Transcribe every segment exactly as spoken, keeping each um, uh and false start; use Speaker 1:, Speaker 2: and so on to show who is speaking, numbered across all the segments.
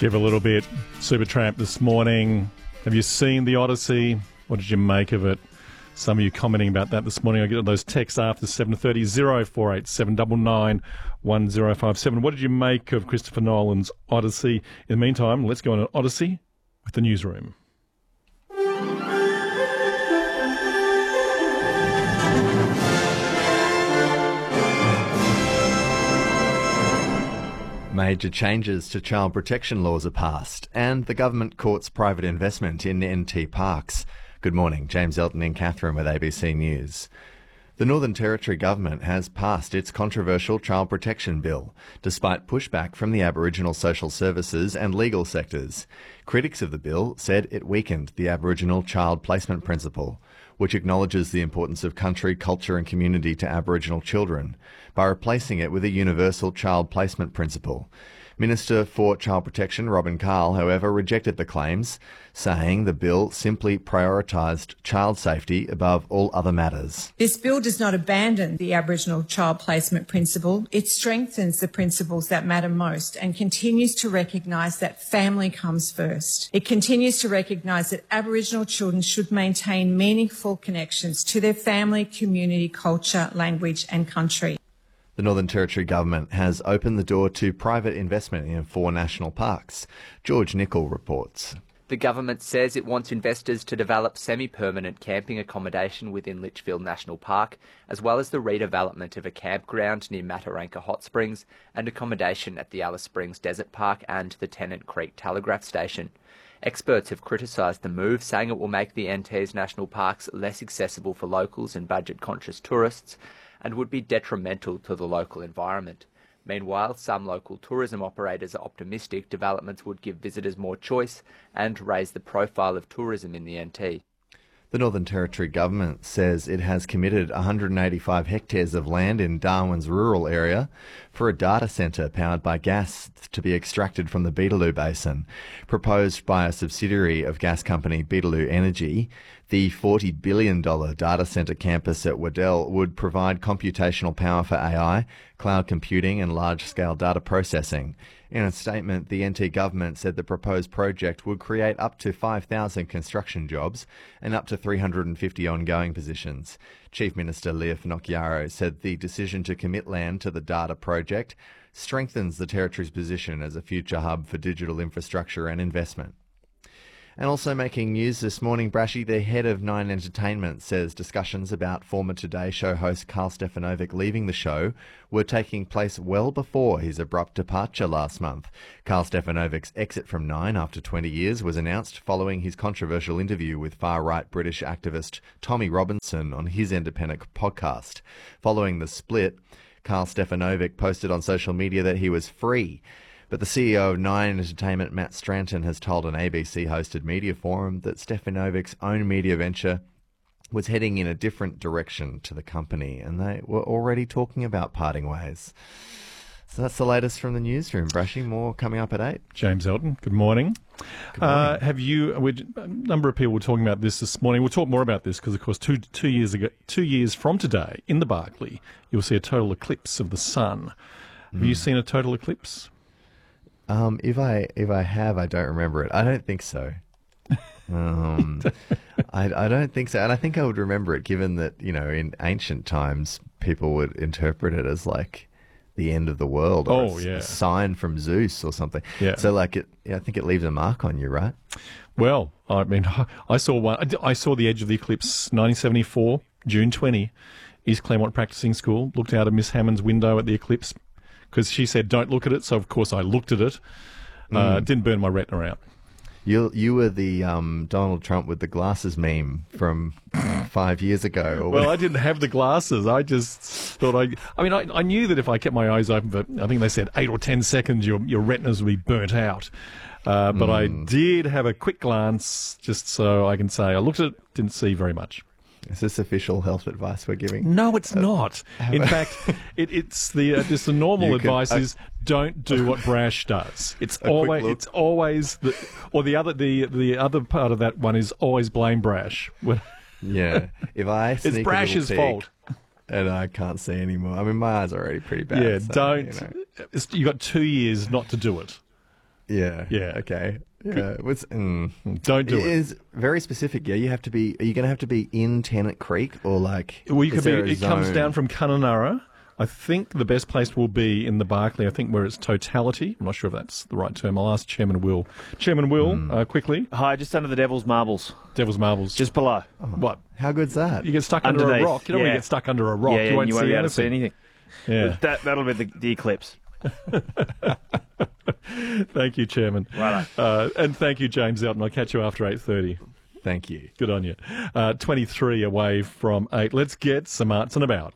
Speaker 1: Give a little bit. Supertramp this morning. Have you seen The Odyssey? What did you make of it? Some of you commenting about that this morning. I get those texts after seven thirty, oh four eight seven nine nine one oh five seven. What did you make of Christopher Nolan's Odyssey? In the meantime, let's go on an Odyssey with the newsroom.
Speaker 2: Major changes to child protection laws are passed, and the government courts private investment in N T parks. Good morning, James Elton in Catherine with A B C News. The Northern Territory government has passed its controversial child protection bill, despite pushback from the Aboriginal social services and legal sectors. Critics of the bill said it weakened the Aboriginal child placement principle, which acknowledges the importance of country, culture and community to Aboriginal children, by replacing it with a universal child placement principle. Minister for Child Protection, Robin Carl, however, rejected the claims, saying the bill simply prioritised child safety above all other matters.
Speaker 3: This bill does not abandon the Aboriginal child placement principle. It strengthens the principles that matter most and continues to recognise that family comes first. It continues to recognise that Aboriginal children should maintain meaningful connections to their family, community, culture, language and country.
Speaker 2: The Northern Territory government has opened the door to private investment in four national parks. George Nicol reports.
Speaker 4: The government says it wants investors to develop semi-permanent camping accommodation within Litchfield National Park, as well as the redevelopment of a campground near Mataranka Hot Springs and accommodation at the Alice Springs Desert Park and the Tennant Creek Telegraph Station. Experts have criticised the move, saying it will make the N T's national parks less accessible for locals and budget-conscious tourists, and would be detrimental to the local environment. Meanwhile, some local tourism operators are optimistic developments would give visitors more choice and raise the profile of tourism in the N T.
Speaker 2: The Northern Territory government says it has committed one hundred eighty-five hectares of land in Darwin's rural area for a data centre powered by gas to be extracted from the Beetaloo Basin. Proposed by a subsidiary of gas company Beetaloo Energy, the forty billion dollars data centre campus at Waddell would provide computational power for A I, cloud computing and large-scale data processing. In a statement, the N T government said the proposed project would create up to five thousand construction jobs and up to three hundred fifty ongoing positions. Chief Minister Leah Finocchiaro said the decision to commit land to the data project strengthens the Territory's position as a future hub for digital infrastructure and investment. And also making news this morning, Brashy, the head of Nine Entertainment, says discussions about former Today Show host Karl Stefanovic leaving the show were taking place well before his abrupt departure last month. Karl Stefanovic's exit from Nine after twenty years was announced following his controversial interview with far-right British activist Tommy Robinson on his independent podcast. Following the split, Karl Stefanovic posted on social media that he was free. But the C E O of Nine Entertainment, Matt Stranton, has told an A B C-hosted media forum that Stefanovic's own media venture was heading in a different direction to the company, and they were already talking about parting ways. So that's the latest from the newsroom. Brashy, more coming up at eight.
Speaker 1: James Elton, good morning.
Speaker 2: Good morning.
Speaker 1: Uh, have you? A number of people were talking about this this morning. We'll talk more about this because, of course, two two years ago, two years from today, in the Barkly, you'll see a total eclipse of the sun. Have mm. you seen a total eclipse?
Speaker 2: Um, if I if I have, I don't remember it. I don't think so. Um, I I don't think so, and I think I would remember it, given that, you know, in ancient times people would interpret it as like the end of the world, or
Speaker 1: oh,
Speaker 2: a,
Speaker 1: yeah.
Speaker 2: a sign from Zeus or something.
Speaker 1: Yeah.
Speaker 2: So like it, I think it leaves a mark on you, right?
Speaker 1: Well, I mean, I saw one. I saw the edge of the eclipse, nineteen seventy-four, June twentieth, East Claremont Practicing School. Looked out of Miss Hammond's window at the eclipse, because she said, don't look at it. So, of course, I looked at it. Uh,
Speaker 2: Mm.
Speaker 1: Didn't burn my retina out.
Speaker 2: You you were the um, Donald Trump with the glasses meme from five years ago. Or
Speaker 1: Well, I didn't have the glasses. I just thought I... I mean, I, I knew that if I kept my eyes open for, I think they said, eight or ten seconds, your, your retinas would be burnt out. Uh, but mm. I did have a quick glance, just so I can say I looked at it, didn't see very much.
Speaker 2: Is this official health advice we're giving?
Speaker 1: No, it's uh, not. In fact, it, it's the uh, just the normal
Speaker 2: You
Speaker 1: advice
Speaker 2: can, uh,
Speaker 1: is don't do what Brash does. It's always it's always the or the other the the other part of that one is always blame Brash.
Speaker 2: Yeah, if I sneak
Speaker 1: it's Brash's
Speaker 2: a
Speaker 1: fault.
Speaker 2: And I can't see anymore. I mean, my eyes are already pretty bad.
Speaker 1: Yeah,
Speaker 2: so,
Speaker 1: don't.
Speaker 2: You know.
Speaker 1: You got two years not to do it.
Speaker 2: Yeah.
Speaker 1: Yeah.
Speaker 2: Okay. Yeah. What's, mm.
Speaker 1: Don't do
Speaker 2: it
Speaker 1: it.
Speaker 2: is very specific. Yeah, you have to be. Are you going to have to be in Tennant Creek or like?
Speaker 1: Well, you
Speaker 2: is
Speaker 1: could be.
Speaker 2: there a
Speaker 1: It comes
Speaker 2: zone?
Speaker 1: down from Kununurra. I think the best place will be in the Barclay. I think where it's totality. I'm not sure if that's the right term. I'll ask Chairman Will. Chairman Will,
Speaker 2: Hmm.
Speaker 1: uh, quickly.
Speaker 5: Hi, just under the Devil's Marbles.
Speaker 1: Devil's Marbles.
Speaker 5: Just below.
Speaker 1: What?
Speaker 2: How good's that?
Speaker 1: You get stuck under a
Speaker 5: Underneath,
Speaker 1: rock. You know when you
Speaker 5: yeah.
Speaker 1: get stuck under a rock,
Speaker 5: yeah, yeah,
Speaker 1: you won't,
Speaker 5: you won't
Speaker 1: see,
Speaker 5: be able to see
Speaker 1: anything.
Speaker 5: anything.
Speaker 1: Yeah.
Speaker 5: That, that'll be the, the eclipse.
Speaker 1: Thank you, Chairman.
Speaker 5: Righto.
Speaker 1: Uh, and thank you, James Elton. I'll catch you after eight thirty.
Speaker 2: Thank you.
Speaker 1: Good on you. Uh, twenty-three away from eight. Let's get some arts and about.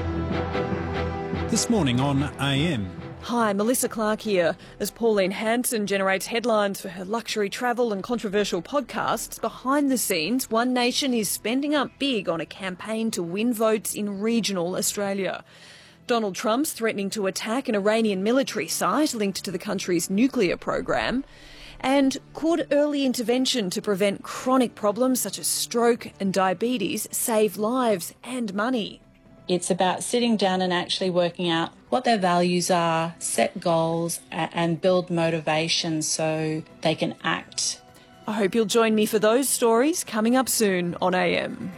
Speaker 6: This morning on A M.
Speaker 7: Hi, Melissa Clark here. As Pauline Hanson generates headlines for her luxury travel and controversial podcasts, behind the scenes, One Nation is spending up big on a campaign to win votes in regional Australia. Donald Trump's threatening to attack an Iranian military site linked to the country's nuclear program. And could early intervention to prevent chronic problems such as stroke and diabetes save lives and money?
Speaker 8: It's about sitting down and actually working out what their values are, set goals, and build motivation so they can act.
Speaker 7: I hope you'll join me for those stories coming up soon on A M.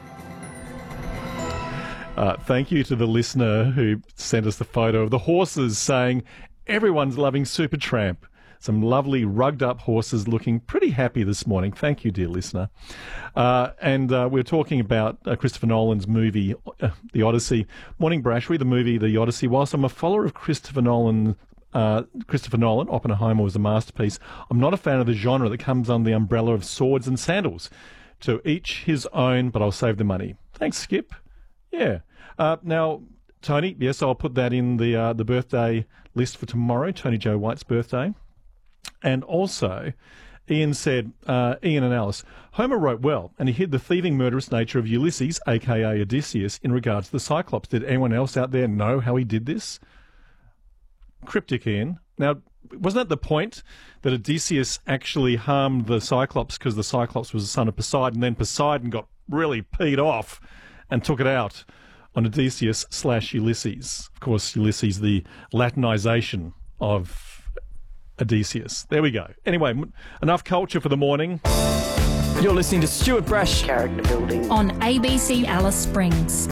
Speaker 1: Uh, thank you to the listener who sent us the photo of the horses saying everyone's loving Supertramp. Some lovely rugged-up horses looking pretty happy this morning. Thank you, dear listener. Uh, and uh, we're talking about uh, Christopher Nolan's movie, uh, The Odyssey. Morning, Brashery, the movie The Odyssey. Whilst I'm a follower of Christopher Nolan, uh, Christopher Nolan, Oppenheimer was a masterpiece. I'm not a fan of the genre that comes under the umbrella of swords and sandals. To each his own, but I'll save the money. Thanks, Skip. Yeah. Uh, now, Tony, yes, I'll put that in the uh, the birthday list for tomorrow, Tony Joe White's birthday. And also, Ian said, uh, Ian and Alice, Homer wrote well, and he hid the thieving, murderous nature of Ulysses, a k a. Odysseus, in regards to the Cyclops. Did anyone else out there know how he did this? Cryptic, Ian. Now, wasn't that the point, that Odysseus actually harmed the Cyclops because the Cyclops was the son of Poseidon, and then Poseidon got really peed off and took it out on Odysseus slash Ulysses? Of course, Ulysses, the Latinization of Odysseus. There we go. Anyway, m- enough culture for the morning.
Speaker 9: You're listening to Stuart Brash. Character building.
Speaker 10: On A B C Alice Springs.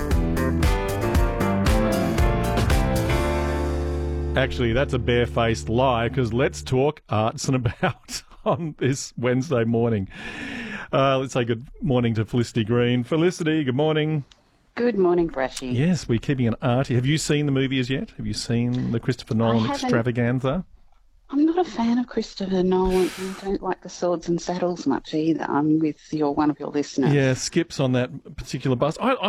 Speaker 1: Actually, that's a barefaced lie, because let's talk arts and about on this Wednesday morning. Uh, let's say good morning to Felicity Green. Felicity, good morning.
Speaker 11: Good morning, Brashy.
Speaker 1: Yes, we're keeping an arty. Have you seen the movie as yet? Have you seen the Christopher Nolan extravaganza?
Speaker 11: I'm not a fan of Christopher Nolan. I don't like the swords and saddles much either. I'm with your one of your listeners.
Speaker 1: Yeah, Skip's on that particular bus. I, I